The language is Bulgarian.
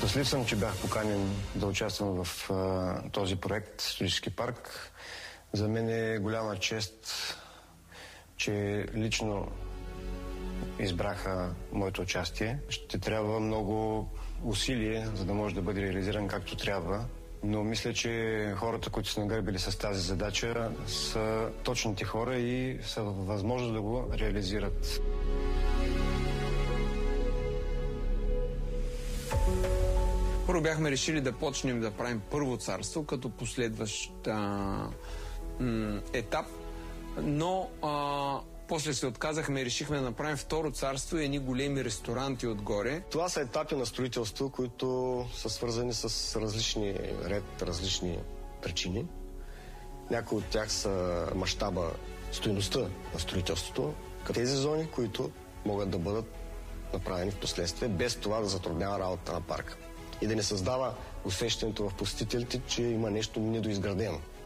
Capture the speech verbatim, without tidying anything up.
Щастлив съм, че бях поканен да участвам в а, този проект Исторически парк. За мен е голяма чест, че лично избраха моето участие. Ще трябва много усилие, за да може да бъде реализиран както трябва. Но мисля, че хората, които са нагърбили с тази задача, са точните хора и са възможно да го реализират. Първо бяхме решили да почнем да правим Първо царство като последващ а, м, етап, но а, после се отказахме и решихме да направим Второ царство и едни големи ресторанти отгоре. Това са етапи на строителство, които са свързани с различни ред, различни причини. Някои от тях са мащаба, стойността на строителството. Тези зони, които могат да бъдат направени в последствие, без това да затруднява работа на парка и да не създава усещането в посетителите, че има нещо недоизградено.